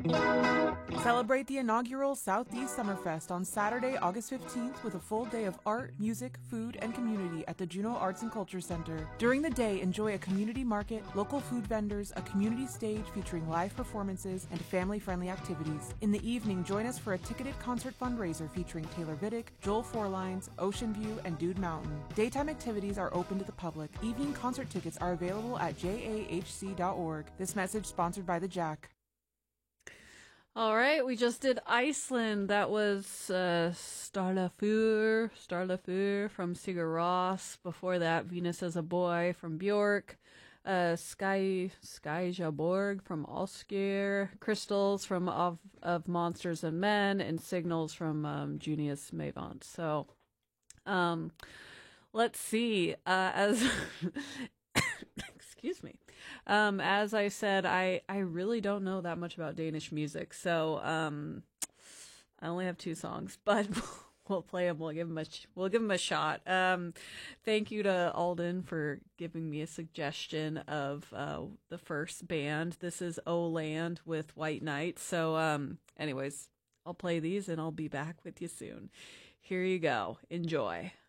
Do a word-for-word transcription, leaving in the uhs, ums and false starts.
Celebrate the inaugural Southeast Summerfest on Saturday, August fifteenth with a full day of art, music, food, and community at the Juneau Arts and Culture Center. During the day, enjoy a community market, local food vendors, a community stage featuring live performances, and family-friendly activities. In the evening, join us for a ticketed concert fundraiser featuring Taylor Vidic, Joel Forlines, Ocean View, and Dude Mountain. Daytime activities are open to the public. Evening concert tickets are available at j a h c dot org. This message sponsored by the Jack. All right, we just did Iceland. That was uh, Starlafur, Starlafur from Sigur Rós. Before that, Venus as a Boy from Bjork. Uh, Sky Skyjaborg from Allskir. Crystals from of, of Monsters and Men. And Signals from um, Junius Mavant. So, um, let's see. Uh, as... Excuse me. Um, as I said, I, I really don't know that much about Danish music, so um, I only have two songs, but we'll play them. We'll give them a we'll give them a shot. Um, thank you to Alden for giving me a suggestion of uh, the first band. This is O Land with White Knight. So, um, anyways, I'll play these and I'll be back with you soon. Here you go. Enjoy.